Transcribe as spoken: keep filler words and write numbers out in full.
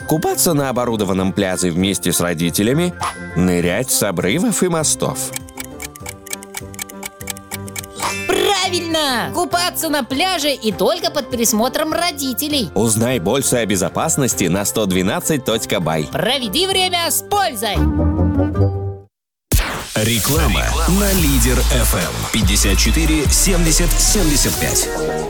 Купаться на оборудованном пляже вместе с родителями, нырять с обрывов и мостов. Правильно! Купаться на пляже и только под присмотром родителей. Узнай больше о безопасности на сто двенадцать точка бай. Проведи время с пользой! Реклама на Лидер эф эм пятьдесят четыре семьдесят семьдесят пять.